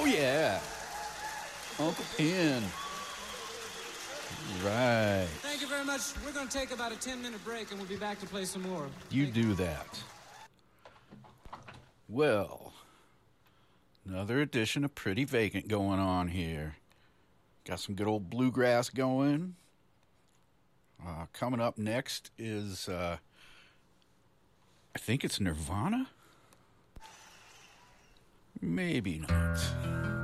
Oh, yeah. Uncle Pin. Right. Thank you very much. We're going to take about a 10-minute break, and we'll be back to play some more. You do that. Well, another edition of Pretty Vacant going on here. Got some good old bluegrass going. Coming up next is, I think it's Nirvana? Maybe not.